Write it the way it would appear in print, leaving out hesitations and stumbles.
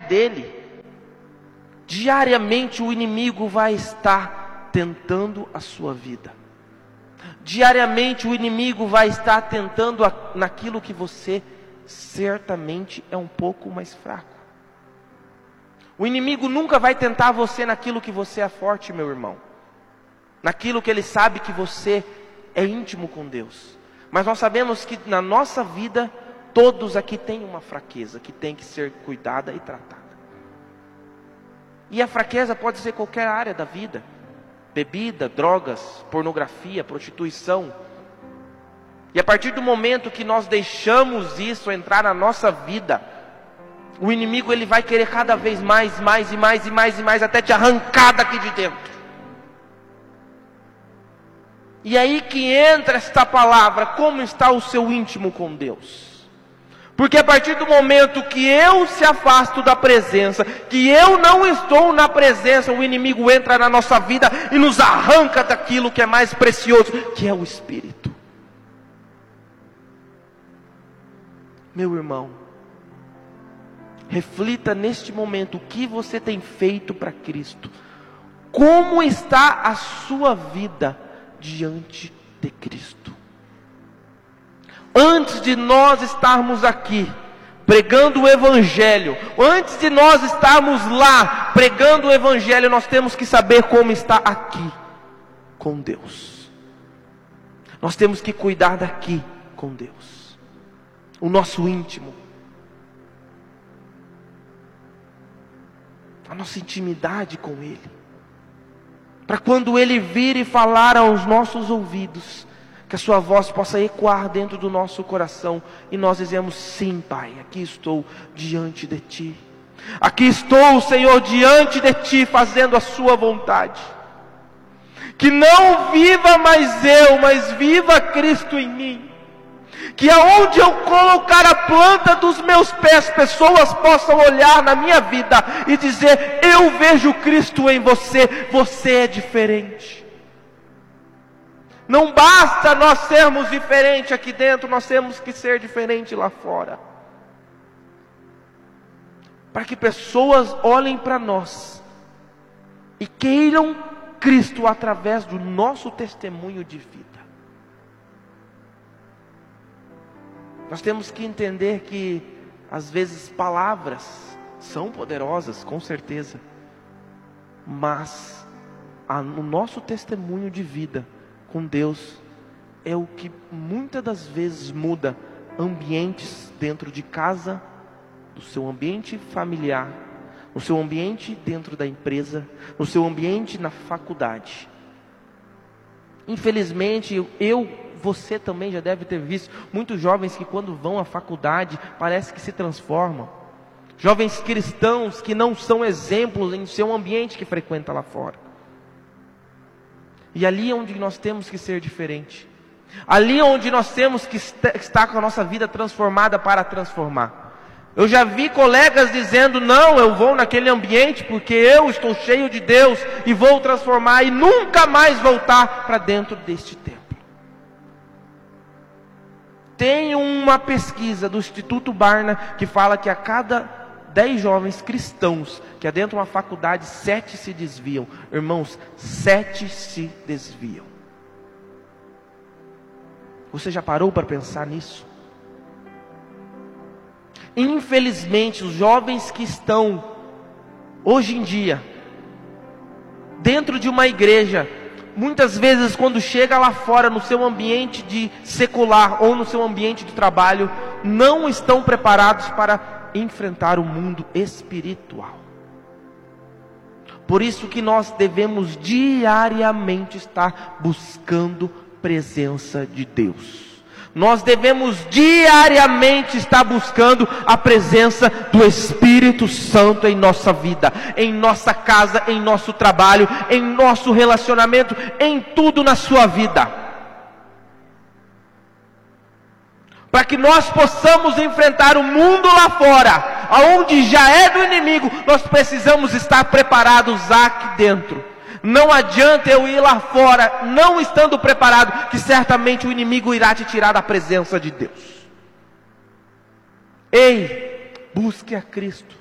dele. Diariamente o inimigo vai estar tentando a sua vida. Diariamente o inimigo vai estar tentando naquilo que você certamente é um pouco mais fraco. O inimigo nunca vai tentar você naquilo que você é forte, meu irmão. Naquilo que ele sabe que você é íntimo com Deus. Mas nós sabemos que na nossa vida, todos aqui têm uma fraqueza que tem que ser cuidada e tratada. E a fraqueza pode ser qualquer área da vida. Bebida, drogas, pornografia, prostituição. E a partir do momento que nós deixamos isso entrar na nossa vida, o inimigo ele vai querer cada vez mais, até te arrancar daqui de dentro. E aí que entra esta palavra, como está o seu íntimo com Deus? Porque a partir do momento que eu se afasto da presença, que eu não estou na presença, o inimigo entra na nossa vida e nos arranca daquilo que é mais precioso, que é o Espírito. Meu irmão, reflita neste momento o que você tem feito para Cristo. Como está a sua vida diante de Cristo? Antes de nós estarmos aqui pregando o Evangelho, antes de nós estarmos lá pregando o Evangelho, nós temos que saber como está aqui com Deus. Nós temos que cuidar daqui com Deus, o nosso íntimo, a nossa intimidade com Ele, para quando Ele vir e falar aos nossos ouvidos, que a sua voz possa ecoar dentro do nosso coração, e nós dizemos: sim, Pai, aqui estou diante de Ti. Aqui estou, Senhor, diante de Ti, fazendo a sua vontade. Que não viva mais eu, mas viva Cristo em mim. Que aonde eu colocar a planta dos meus pés, pessoas possam olhar na minha vida e dizer: eu vejo Cristo em você, você é diferente. Não basta nós sermos diferentes aqui dentro, nós temos que ser diferentes lá fora. Para que pessoas olhem para nós e queiram Cristo através do nosso testemunho de vida. Nós temos que entender que às vezes palavras são poderosas, com certeza, mas o nosso testemunho de vida com Deus é o que muitas das vezes muda ambientes dentro de casa, no seu ambiente familiar, no seu ambiente dentro da empresa, no seu ambiente na faculdade. Infelizmente, você também já deve ter visto muitos jovens que quando vão à faculdade parece que se transformam. Jovens cristãos que não são exemplos em seu ambiente que frequenta lá fora. E ali é onde nós temos que ser diferente. Ali é onde nós temos que estar com a nossa vida transformada para transformar. Eu já vi colegas dizendo: não, eu vou naquele ambiente porque eu estou cheio de Deus e vou transformar e nunca mais voltar para dentro deste templo. Tem uma pesquisa do Instituto Barna que fala que a cada 10 jovens cristãos que adentram uma faculdade, 7 se desviam. Irmãos, 7 se desviam. Você já parou para pensar nisso? Infelizmente, os jovens que estão hoje em dia dentro de uma igreja, muitas vezes quando chega lá fora no seu ambiente de secular ou no seu ambiente de trabalho, não estão preparados para enfrentar o mundo espiritual. Por isso que nós devemos diariamente estar buscando presença de Deus. Nós devemos diariamente estar buscando a presença do Espírito Santo em nossa vida, em nossa casa, em nosso trabalho, em nosso relacionamento, em tudo na sua vida. Para que nós possamos enfrentar o mundo lá fora, aonde já é do inimigo, nós precisamos estar preparados aqui dentro. Não adianta eu ir lá fora não estando preparado, que certamente o inimigo irá te tirar da presença de Deus. Ei, busque a Cristo.